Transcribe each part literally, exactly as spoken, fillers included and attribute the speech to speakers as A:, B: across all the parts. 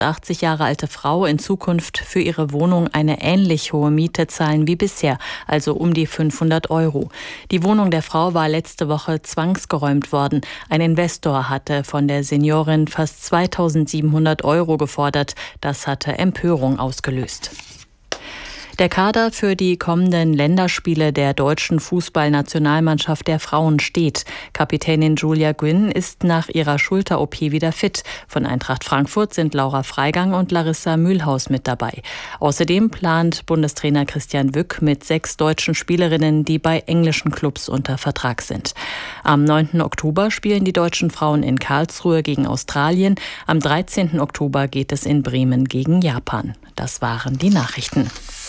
A: achtzig Jahre alte Frau in Zukunft für ihre Wohnung eine ähnlich hohe Miete zahlen wie bisher, also um die fünfhundert Euro. Die Wohnung der Frau war letzte Woche zwangsgeräumt worden. Ein Investor hatte von der Seniorin fast zweitausendsiebenhundert Euro gefordert. Das hatte Empörung ausgelöst. Der Kader für die kommenden Länderspiele der deutschen Fußballnationalmannschaft der Frauen steht. Kapitänin Julia Gwynn ist nach ihrer Schulter-O P wieder fit. Von Eintracht Frankfurt sind Laura Freigang und Larissa Mühlhaus mit dabei. Außerdem plant Bundestrainer Christian Wück mit sechs deutschen Spielerinnen, die bei englischen Clubs unter Vertrag sind. Am neunten Oktober spielen die deutschen Frauen in Karlsruhe gegen Australien. Am dreizehnten Oktober geht es in Bremen gegen Japan. Das waren die Nachrichten.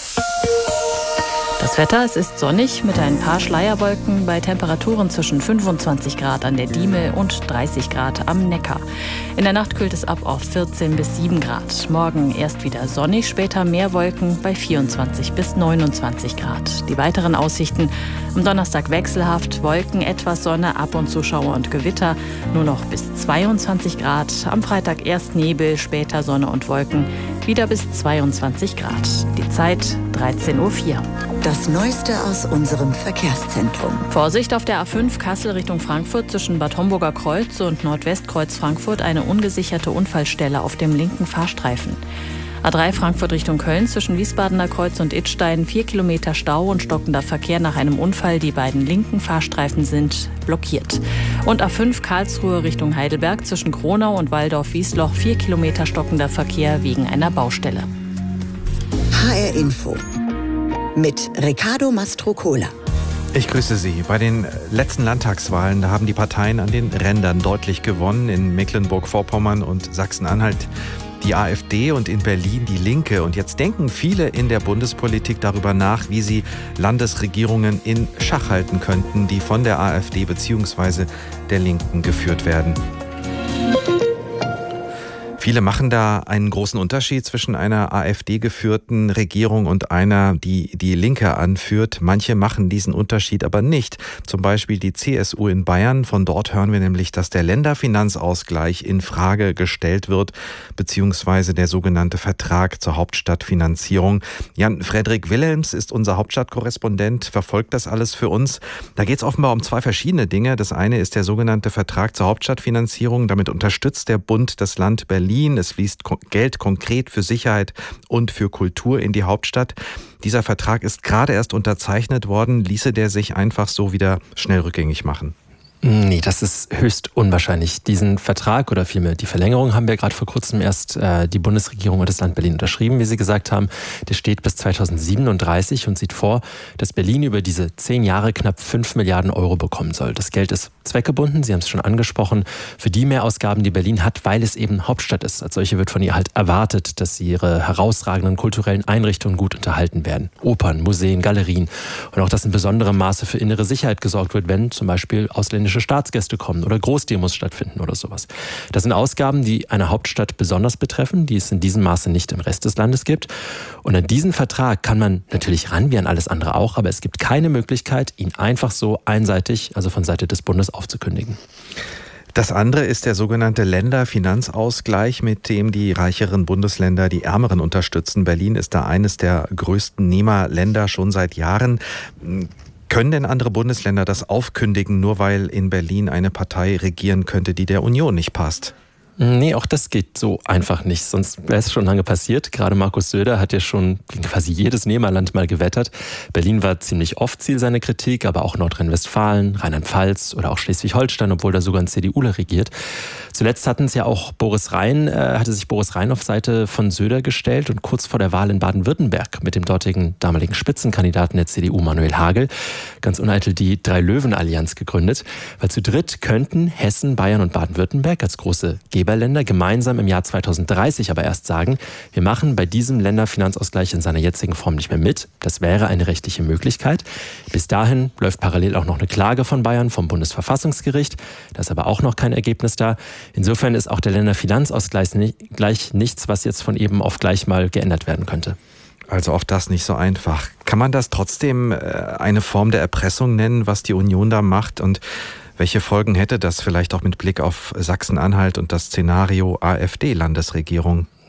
A: Das Wetter, es ist sonnig mit ein paar Schleierwolken bei Temperaturen zwischen fünfundzwanzig Grad an der Diemel und dreißig Grad am Neckar. In der Nacht kühlt es ab auf vierzehn bis sieben Grad. Morgen erst wieder sonnig, später mehr Wolken bei vierundzwanzig bis neunundzwanzig Grad. Die weiteren Aussichten: am Donnerstag wechselhaft, Wolken, etwas Sonne, ab und zu Schauer und Gewitter, nur noch bis zweiundzwanzig Grad. Am Freitag erst Nebel, später Sonne und Wolken, wieder bis zweiundzwanzig Grad. Die Zeit dreizehn Uhr vier.
B: Das Neueste aus unserem Verkehrszentrum.
A: Vorsicht auf der A fünf Kassel Richtung Frankfurt zwischen Bad Homburger Kreuz und Nordwestkreuz Frankfurt, eine ungesicherte Unfallstelle auf dem linken Fahrstreifen. A drei Frankfurt Richtung Köln zwischen Wiesbadener Kreuz und Idstein, vier Kilometer Stau und stockender Verkehr nach einem Unfall. Die beiden linken Fahrstreifen sind blockiert. Und A fünf Karlsruhe Richtung Heidelberg zwischen Kronau und Waldorf-Wiesloch, vier Kilometer stockender Verkehr wegen einer Baustelle.
B: H R Info mit Ricardo Mastrocola.
C: Ich grüße Sie. Bei den letzten Landtagswahlen, da haben die Parteien an den Rändern deutlich gewonnen. In Mecklenburg-Vorpommern und Sachsen-Anhalt die AfD und in Berlin die Linke. Und jetzt denken viele in der Bundespolitik darüber nach, wie sie Landesregierungen in Schach halten könnten, die von der AfD bzw. der Linken geführt werden. Viele machen da einen großen Unterschied zwischen einer AfD-geführten Regierung und einer, die die Linke anführt. Manche machen diesen Unterschied aber nicht. Zum Beispiel die C S U in Bayern. Von dort hören wir nämlich, dass der Länderfinanzausgleich in Frage gestellt wird, beziehungsweise der sogenannte Vertrag zur Hauptstadtfinanzierung. Jan-Frederik Wilhelms ist unser Hauptstadtkorrespondent, verfolgt das alles für uns. Da geht es offenbar um zwei verschiedene Dinge. Das eine ist der sogenannte Vertrag zur Hauptstadtfinanzierung. Damit unterstützt der Bund das Land Berlin. Es fließt Geld konkret für Sicherheit und für Kultur in die Hauptstadt. Dieser Vertrag ist gerade erst unterzeichnet worden. Ließe der sich einfach so wieder schnell rückgängig machen?
D: Nee, das ist höchst unwahrscheinlich. Diesen Vertrag oder vielmehr die Verlängerung haben wir gerade vor kurzem erst äh, die Bundesregierung und das Land Berlin unterschrieben, wie Sie gesagt haben. Der steht bis zweitausendsiebenunddreißig und sieht vor, dass Berlin über diese zehn Jahre knapp fünf Milliarden Euro bekommen soll. Das Geld ist zweckgebunden, Sie haben es schon angesprochen, für die Mehrausgaben, die Berlin hat, weil es eben Hauptstadt ist. Als solche wird von ihr halt erwartet, dass sie ihre herausragenden kulturellen Einrichtungen gut unterhalten werden. Opern, Museen, Galerien und auch, dass in besonderem Maße für innere Sicherheit gesorgt wird, wenn zum Beispiel ausländische Staatsgäste kommen oder Großdemos stattfinden oder sowas. Das sind Ausgaben, die eine Hauptstadt besonders betreffen, die es in diesem Maße nicht im Rest des Landes gibt. Und an diesen Vertrag kann man natürlich ran, wie an alles andere auch, aber es gibt keine Möglichkeit, ihn einfach so einseitig, also von Seite des Bundes, aufzukündigen.
C: Das andere ist der sogenannte Länderfinanzausgleich, mit dem die reicheren Bundesländer die Ärmeren unterstützen. Berlin ist da eines der größten Nehmerländer schon seit Jahren. Können denn andere Bundesländer das aufkündigen, nur weil in Berlin eine Partei regieren könnte, die der Union nicht passt?
D: Nee, auch das geht so einfach nicht, sonst wäre es schon lange passiert. Gerade Markus Söder hat ja schon gegen quasi jedes Nehmerland mal gewettert. Berlin war ziemlich oft Ziel seiner Kritik, aber auch Nordrhein-Westfalen, Rheinland-Pfalz oder auch Schleswig-Holstein, obwohl da sogar ein CDUler regiert. Zuletzt hatten es ja auch Boris Rhein, äh, hatte sich Boris Rhein auf Seite von Söder gestellt und kurz vor der Wahl in Baden-Württemberg mit dem dortigen damaligen Spitzenkandidaten der C D U, Manuel Hagel, ganz uneitel die Drei-Löwen-Allianz gegründet. Weil zu dritt könnten Hessen, Bayern und Baden-Württemberg als große Geberländer gemeinsam im Jahr zweitausenddreißig aber erst sagen, wir machen bei diesem Länderfinanzausgleich in seiner jetzigen Form nicht mehr mit. Das wäre eine rechtliche Möglichkeit. Bis dahin läuft parallel auch noch eine Klage von Bayern vom Bundesverfassungsgericht. Da ist aber auch noch kein Ergebnis da. Insofern ist auch der Länderfinanzausgleich nicht, gleich nichts, was jetzt von eben auf gleich mal geändert werden könnte.
C: Also auch das nicht so einfach. Kann man das trotzdem eine Form der Erpressung nennen, was die Union da macht? Und welche Folgen hätte das vielleicht auch mit Blick auf Sachsen-Anhalt und das Szenario AfD-Landesregierung?